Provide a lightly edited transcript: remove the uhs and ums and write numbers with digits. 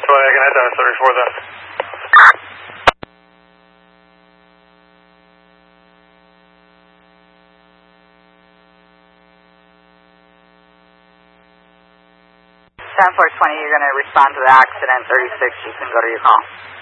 I can head down to 34 then. You're going to respond to the accident. 36, you can go to your call.